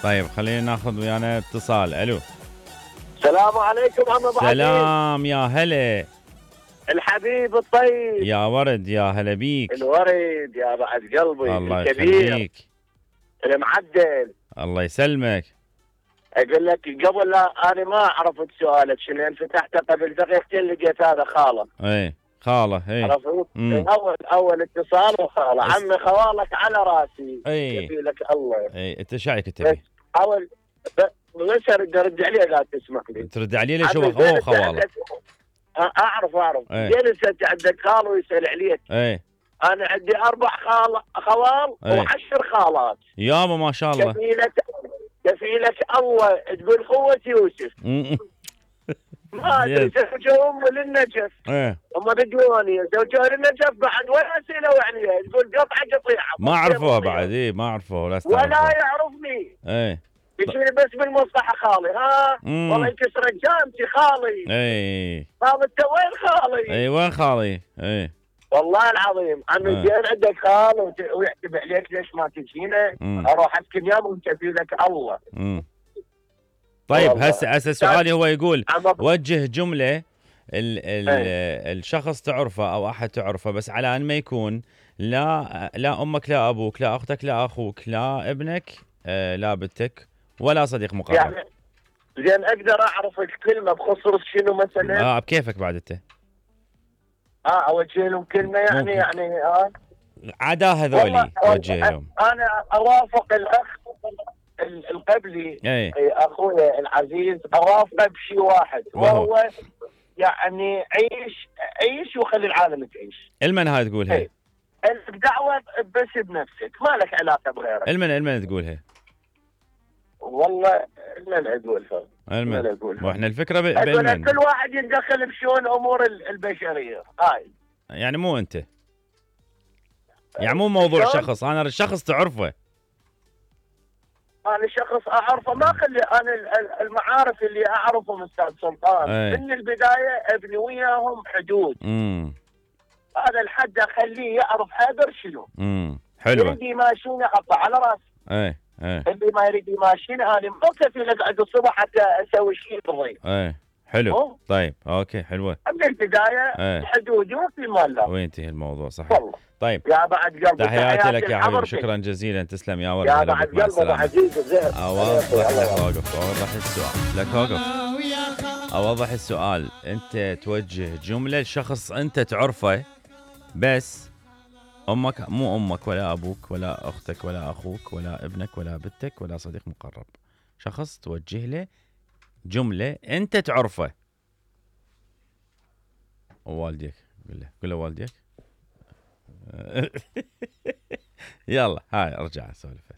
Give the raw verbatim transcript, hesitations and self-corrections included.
طيب خلينا ناخذ ويانا اتصال. الو. السلام عليكم عم ابو عزيز. سلام يا هلا. الحبيب الطيب يا ورد، يا هلا بيك. الورد يا بعد قلبي الله الكبير يخليك. المعدل. الله يسلمك. اقول لك قبل لا انا ما عرفت سؤالك شنو، لان فتحته قبل دقيقتين لقيت هذا خاله. ايه خاله. ايه عرفت؟ مم. اول اول اتصال وخاله. أس... عمي خوالك على راسي. ايه يبي لك الله. ايه انت شايك بس تبي اول ب- بس ارد ارد عليه اذا تسمح لي. ترد عليه ليش؟ عمي هو زين هو أنت خواله. عندك- أ- اعرف اعرف ايه. زين انت عندك خال ويسال عليك. ايه انا عندي اربع خال خوال ايه. وعشر خالات. يابا ما شاء الله. كفيلك كفيلك الله تقول قوة يوسف. مم. ما ادري زين. زوجهم للنجف. ايه هم بدوني زوجها للنجف بعد ولا سالوا عليها، تقول قطعه قطيعه. ما عرفوها بعد. ايه ما عرفوها ولا ولا استعرفوها. يعرفني. ايه يجيني بس بالمصلحه خالي. ها مم. والله يكسر جامتي خالي. ايه خالي انت وين خالي؟ ايه وين خالي؟ ايه والله العظيم عمي آه. زين عندك خال وت- ويعتب عليك ليش ما تجينا؟ مم. اروح اسكن يوم ويكفي لك الله. مم. طيب والله. هسه هسه سؤالي هو يقول عم أب- وجه جملة ال ال إيه. الشخص تعرفه او احد تعرفه، بس على ان ما يكون لا لا امك لا ابوك لا اختك لا اخوك لا ابنك آه لا بنتك ولا صديق مقرب. يعني زين اقدر اعرف الكلمه بخصوص شنو مثلا؟ اه بكيفك بعد انت. اه اوجه لهم كلمه يعني ممكن. يعني اه عدا هذولي وجه لهم. انا اوافق الاخ ال- القبلي. اي اخوي العزيز اوافقه بشيء واحد وهو؟ وهو يعني عيش عيش وخلي العالم تعيش. المن هاي تقولها؟ إيه. لك دعوه بس بنفسك، ما لك علاقه بغيرك. المن المن تقولها؟ والله من اقولها المن. من اقولها واحنا الفكرة ب- اقول بالمن كل واحد يتدخل بشؤون امور ال- البشريه هاي. يعني مو انت، يعني مو موضوع شلون؟ شخص، انا الشخص تعرفه. انا شخص اعرفه ما اخلي انا ال- ال- المعارف اللي اعرفهم استاذ سلطان أي. من البدايه ابني وياهم حدود. امم هذا الحد اخليه يعرف حذر شنو. امم حلوة. يريد يماشيني احطه على راسي. ايه ايه اللي ما يريد يماشيني انا مو كفيل اقعد الصبح حتى اسوي شيء يرضي. ايه حلو. أوه. طيب اوكي حلوة. من البدايه أي. حدودي وفي مال لا. وينتهي الموضوع صحيح. والله طيب يا بعد قلبي تحياتي لك يا حبيبي، لحضرتك. شكرا جزيلا، تسلم يا ولد. يا هلا بعد بك، مع قلبي ابو السلامة. عزيز زين. اوضح لك، اوقف اوضح السؤال لك، اوقف اوضح السؤال. انت توجه جملة لشخص انت تعرفه، بس امك مو امك ولا ابوك ولا اختك ولا اخوك ولا ابنك ولا بنتك ولا صديق مقرب، شخص توجه له جملة انت تعرفه. ووالديك، قل له قل له والديك. يلا هاي ارجع اسولف.